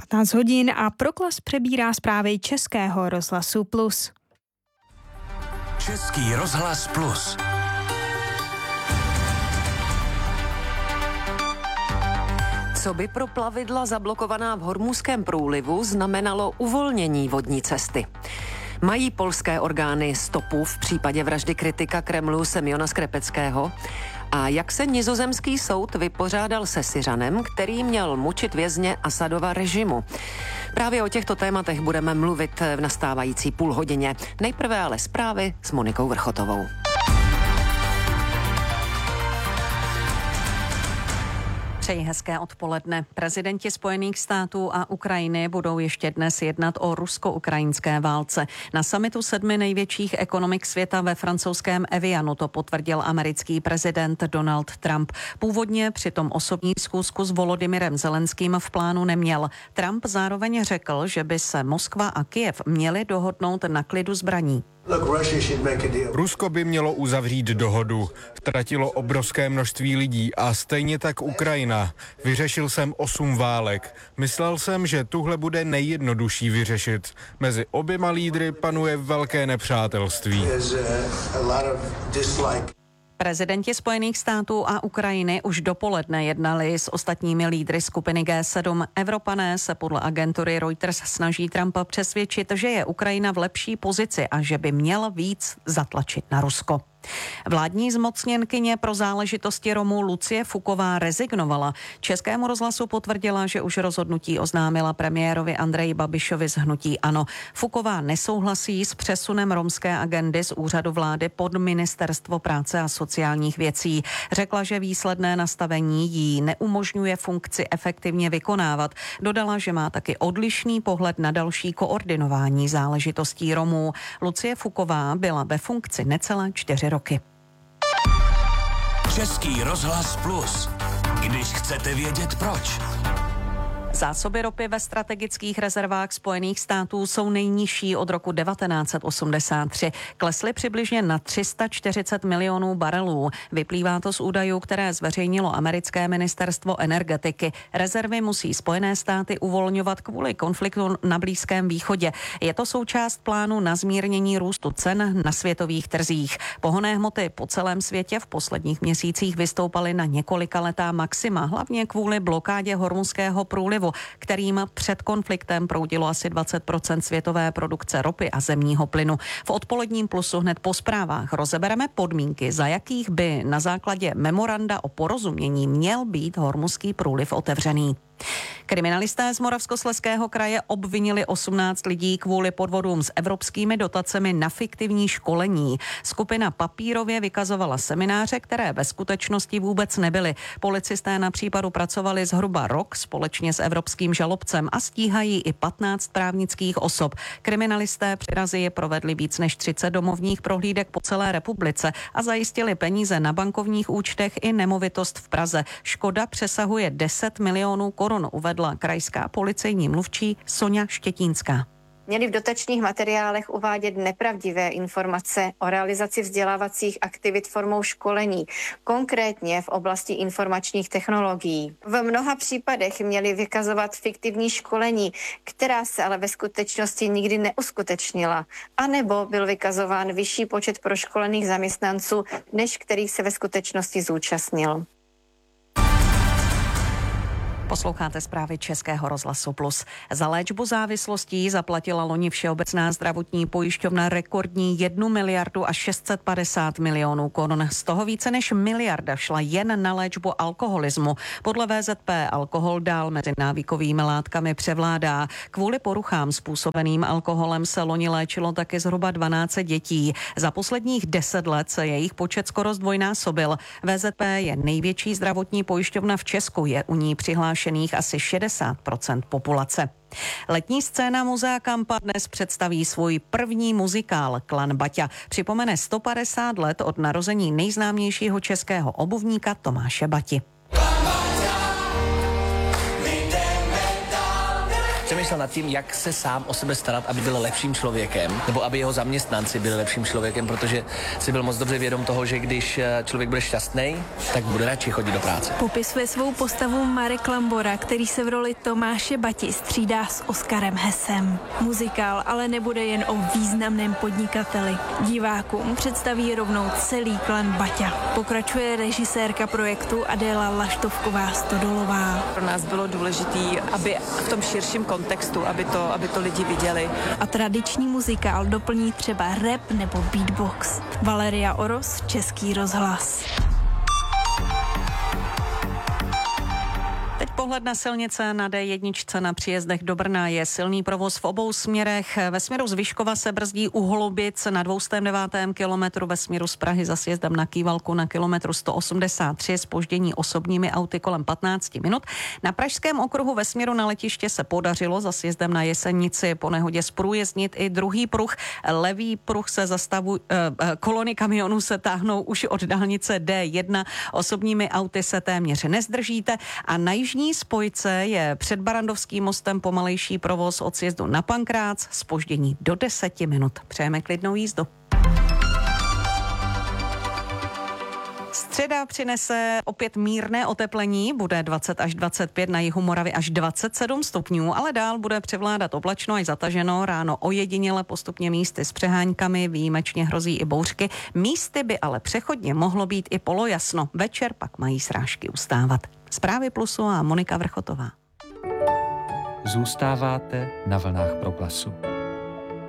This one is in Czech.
15 hodin a Proklas přebírá zprávy Českého rozhlasu Plus. Český rozhlas Plus. Co by pro plavidla zablokovaná v Hormuzském průlivu znamenalo uvolnění vodní cesty? Mají polské orgány stopu v případě vraždy kritika Kremlu Semjona Skrepeckého? A jak se nizozemský soud vypořádal se Syřanem, který měl mučit vězně Asadova režimu? Právě o těchto tématech budeme mluvit v nastávající půlhodině. Nejprve ale zprávy s Monikou Vrchotovou. Přeji hezké odpoledne. Prezidenti Spojených států a Ukrajiny budou ještě dnes jednat o rusko-ukrajinské válce. Na summitu 7 největších ekonomik světa ve francouzském Evianu to potvrdil americký prezident Donald Trump. Původně přitom osobní schůzku s Volodymyrem Zelenským v plánu neměl. Trump zároveň řekl, že by se Moskva a Kyjev měli dohodnout na klidu zbraní. Rusko by mělo uzavřít dohodu. Ztratilo obrovské množství lidí a stejně tak Ukrajina. Vyřešil jsem 8 válek. Myslel jsem, že tuhle bude nejjednodušší vyřešit. Mezi oběma lídry panuje velké nepřátelství. Prezidenti Spojených států a Ukrajiny už dopoledne jednali s ostatními lídry skupiny G7. Evropané se podle agentury Reuters snaží Trumpa přesvědčit, že je Ukrajina v lepší pozici a že by měl víc zatlačit na Rusko. Vládní zmocněnkyně pro záležitosti Romů Lucie Fuková rezignovala. Českému rozhlasu potvrdila, že už rozhodnutí oznámila premiérovi Andreji Babišovi z hnutí ANO. Fuková nesouhlasí s přesunem romské agendy z úřadu vlády pod Ministerstvo práce a sociálních věcí. Řekla, že výsledné nastavení jí neumožňuje funkci efektivně vykonávat. Dodala, že má taky odlišný pohled na další koordinování záležitostí Romů. Lucie Fuková byla ve funkci necelé 4 roky. Český rozhlas Plus. Když chcete vědět proč. Zásoby ropy ve strategických rezervách Spojených států jsou nejnižší od roku 1983. Klesly přibližně na 340 milionů barelů. Vyplývá to z údajů, které zveřejnilo americké ministerstvo energetiky. Rezervy musí Spojené státy uvolňovat kvůli konfliktu na Blízkém východě. Je to součást plánu na zmírnění růstu cen na světových trzích. Pohonné hmoty po celém světě v posledních měsících vystoupaly na několikaletá maxima, hlavně kvůli blokádě Hormuzského průlivu, kterým před konfliktem proudilo asi 20% světové produkce ropy a zemního plynu. V odpoledním Plusu hned po zprávách rozebereme podmínky, za jakých by na základě memoranda o porozumění měl být Hormuzský průliv otevřený. Kriminalisté z Moravskoslezského kraje obvinili 18 lidí kvůli podvodům s evropskými dotacemi na fiktivní školení. Skupina papírově vykazovala semináře, které ve skutečnosti vůbec nebyly. Policisté na případu pracovali zhruba rok společně s evropským žalobcem a stíhají i 15 právnických osob. Kriminalisté při razii provedli víc než 30 domovních prohlídek po celé republice a zajistili peníze na bankovních účtech i nemovitost v Praze. Škoda přesahuje 10 milionů korun, uvedla krajská policejní mluvčí Soňa Štětínská. Měli v dotačních materiálech uvádět nepravdivé informace o realizaci vzdělávacích aktivit formou školení, konkrétně v oblasti informačních technologií. V mnoha případech měli vykazovat fiktivní školení, která se ale ve skutečnosti nikdy neuskutečnila, anebo byl vykazován vyšší počet proškolených zaměstnanců, než kterých se ve skutečnosti zúčastnil. Posloucháte zprávy Českého rozhlasu Plus. Za léčbu závislostí zaplatila loni Všeobecná zdravotní pojišťovna rekordní 1 miliardu a 650 milionů korun. Z toho více než miliarda šla jen na léčbu alkoholismu. Podle VZP alkohol dál mezi návykovými látkami převládá. Kvůli poruchám způsobeným alkoholem se loni léčilo taky zhruba 12 dětí. Za posledních 10 let se jejich počet skoro zdvojnásobil. VZP je největší zdravotní pojišťovna v Česku, je u ní přihlášených asi 60% populace. Letní scéna Muzea Kampa dnes představí svůj první muzikál Klan Baťa. Připomene 150 let od narození nejznámějšího českého obuvníka Tomáše Bati. Přemýšlel nad tím, jak se sám o sebe starat, aby byl lepším člověkem, nebo aby jeho zaměstnanci byli lepším člověkem, protože si byl moc dobře vědom toho, že když člověk bude šťastný, tak bude radši chodit do práce. Popisuje svou postavu Marek Lambora, který se v roli Tomáše Bati střídá s Oskarem Hessem. Muzikál ale nebude jen o významném podnikateli. Divákům představí rovnou celý klan Baťa. Pokračuje režisérka projektu Adéla Laštovková Stodolová. Pro nás bylo důležité, aby v tom širším kontextu, aby to lidi viděli. A tradiční muzikál doplní třeba rap nebo beatbox. Valeria Oros, Český rozhlas. Teď pohled na silnice. Na D1 na příjezdech do Brna je silný provoz v obou směrech. Ve směru z Vyškova se brzdí u Holubic na 209. kilometru, ve směru z Prahy za sjezdem na Kývalku na kilometru 183, zpoždění osobními auty kolem 15 minut. Na Pražském okruhu ve směru na letiště se podařilo za sjezdem na Jesenici po nehodě zprůjezdnit i druhý pruh. Levý pruh se zastavuje, kolony kamionů se táhnou už od dálnice D1, osobními auty se téměř nezdržíte a na jižní spojce je před Barandovským mostem pomalejší provoz od sjezdu na Pankrác, zpoždění do 10 minut. Přejeme klidnou jízdu. Středa přinese opět mírné oteplení, bude 20 až 25, na jihu Moravy až 27 stupňů, ale dál bude převládat oblačno až zataženo, ráno ojediněle postupně místy s přeháňkami, výjimečně hrozí i bouřky, místy by ale přechodně mohlo být i polojasno, večer pak mají srážky ustávat. Zprávy Plusu a Monika Vrchotová. Zůstáváte na vlnách Proglasu.